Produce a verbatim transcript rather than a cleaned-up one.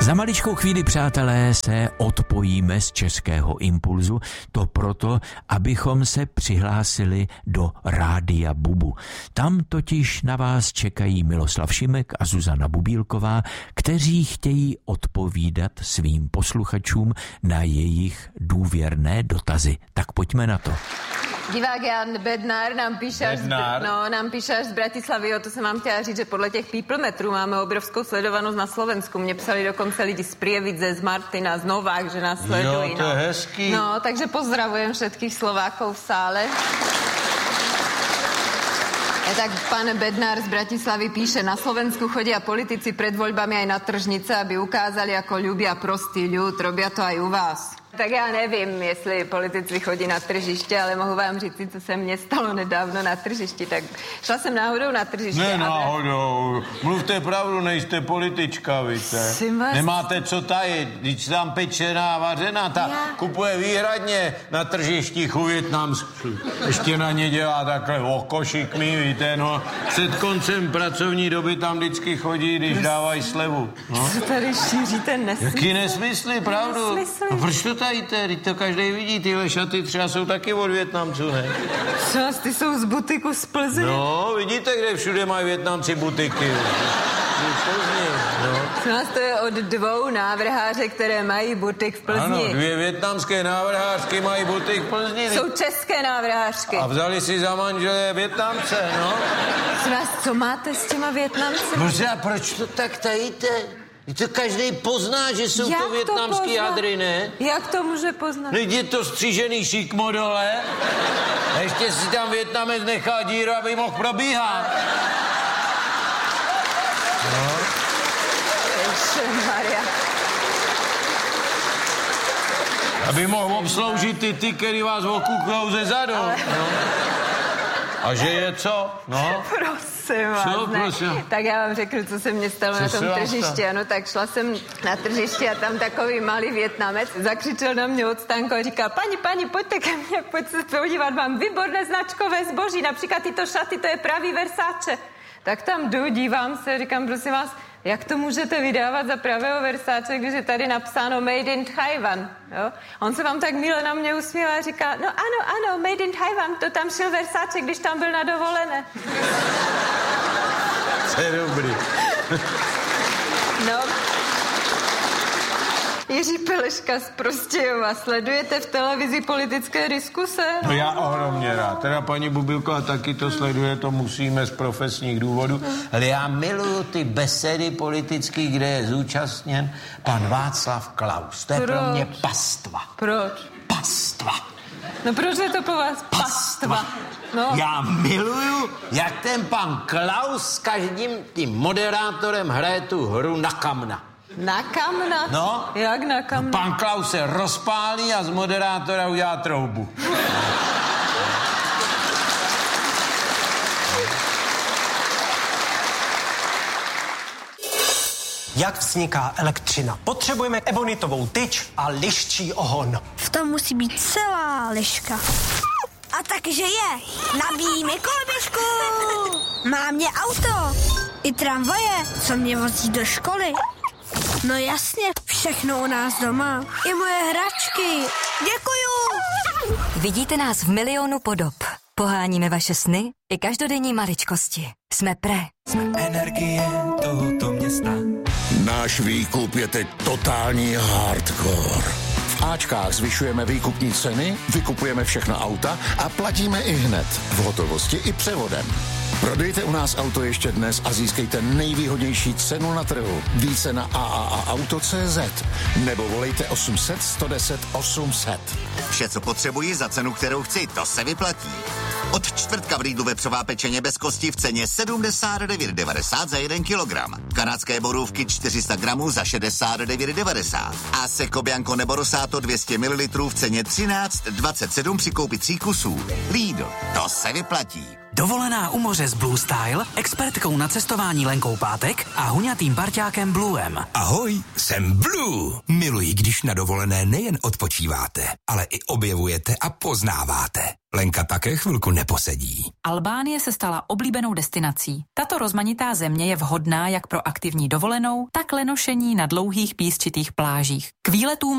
Za maličkou chvíli, přátelé, se odpojíme z Českého impulzu, to proto, abychom se přihlásili do Rádia Bubu. Tam totiž na vás čekají Miloslav Šimek a Zuzana Bubílková, kteří chtějí odpovídat svým posluchačům na jejich důvěrné dotazy. Tak pojďme na to. Divák Jan Bednár nám píše, až z, no, nám píše až z Bratislavy, jo, to jsem vám chtěla říct, že podle těch people metrů máme obrovskou sledovanost na Slovensku. Mě psali dokonce lidi z Prievidze, z Martina, z Novák, že nás sledují. Jo, to je no. hezký. No, takže pozdravujem všetkých Slovákov v sále. Tak pán Bednár z Bratislavy píše, na Slovensku chodia politici pred voľbami aj na tržnice, aby ukázali, ako ľubia prostý ľud. Robia to aj u vás. Tak já nevím, jestli politici chodí na tržiště, ale mohu vám říct, co se mně stalo nedávno na tržišti. Tak šla jsem náhodou na tržiště. Ne náhodou. Mluvte pravdu, nejste politička, víte. Vás... Nemáte co tajit, když tam pečená, vařená, ta já... kupuje výhradně na tržištích u Vietnamsku. Ještě na ně dělá takhle okošik mý, víte, no. Před koncem pracovní doby tam vždycky chodí, když dávají slevu. No. Co tady šíříte nesmysly? Jaký nesmysly, pravdu? Nesmysly. No, proč to tajíte? Teď to každý vidí, tyhle šaty třeba jsou taky od Vietnamců, ne? Co, ty jsou z butiku z Plzně? No, vidíte, kde všude mají Vietnamci butiky. No. Co, to je od dvou návrhářek, které mají butik v Plzni. Ano, dvě vietnamské návrhářky mají butik v Plzni. Jsou české návrhářky. A vzali si za manželé Vietnamce, no. Co, vás, co máte s těma Vietnamci? Bože, a proč to tak tajíte? To každý pozná, že jsou Jak to vietnamský to hadry, ne? Jak to může poznat? No, je to střížený šikmo dole. A ještě si tam Vietnamec nechá díru, aby mohl probíhat. No. Ježišmarja. Aby mohl obsloužit ty ty, který vás okuknou ze zadu. Ale... No. A že je co? No. Prosím vás, co, ne. Prosím? Tak já vám řeknu, co se mně stalo co na tom tržišti. Ano, tak šla jsem na tržiště a tam takový malý Vietnamec zakřičel na mě od stánku a říká, pani, pani, pojďte ke mně, pojďte se podívat, mám výborné značkové zboží, například tyto šaty, to je pravý Versace. Tak tam jdu, dívám se, říkám, prosím vás, jak to můžete vydávat za pravého Versace, když je tady napsáno Made in Taiwan, jo? On se vám tak milé na mě usmívá a říká, no ano, ano, Made in Taiwan, to tam šil Versace, když tam byl na dovolené. To je dobrý. No. Jiří Peleška z Prostějova, sledujete v televizi politické diskuse? No já ohromně rád. Teda paní Bubílková taky to sleduje, to musíme z profesních důvodů. Ale já miluju ty besedy politický, kde je zúčastněn pan Václav Klaus. To je Proč? pro mě pastva. Proč? Pastva. No proč je to po vás pastva? pastva. No. Já miluju, jak ten pan Klaus s každým tím moderátorem hraje tu hru na kamna. Na kamna? No. Jak na kamna? No, pan Klaus se rozpálí a z moderátora udělá troubu. Jak vzniká elektřina? Potřebujeme ebonitovou tyč a liščí ohon. V tom musí být celá liška. A takže je. Nabíjíme koloběžku. Má mě auto. I tramvaje, co mě vozí do školy. No jasně, všechno u nás doma. I moje hračky. Děkuju. Vidíte nás v milionu podob. Poháníme vaše sny i každodenní maličkosti. Jsme Pre. Jsme energie tohoto města. Náš výkup je teď totální hardcore. V Ačkách zvyšujeme výkupní ceny, vykupujeme všechna auta a platíme i hned. V hotovosti i převodem. Prodejte u nás auto ještě dnes a získejte nejvýhodnější cenu na trhu. Více na a a a auto tečka cé zet nebo volejte osm set, sto deset, osm set. Vše, co potřebuji za cenu, kterou chci, to se vyplatí. Od čtvrtka v Lidlu vepřová pečeně bez kosti v ceně sedmdesát devět devadesát za jeden kilogram. Kanadské borůvky čtyři sta gramů za šedesát devět devadesát. A Seco Bianco nebo Rosato dvě stě mililitrů v ceně třináct dvacet sedm při koupi tří kusů. Lidl, to se vyplatí. Dovolená u moře s Blue Style, expertkou na cestování Lenkou Pátek a huňatým parťákem Bluem. Ahoj, jsem Blue. Miluji, když na dovolené nejen odpočíváte, ale i objevujete a poznáváte. Lenka také chvilku neposedí. Albánie se stala oblíbenou destinací. Tato rozmanitá země je vhodná jak pro aktivní dovolenou, tak lenošení na dlouhých písčitých plážích. K výletům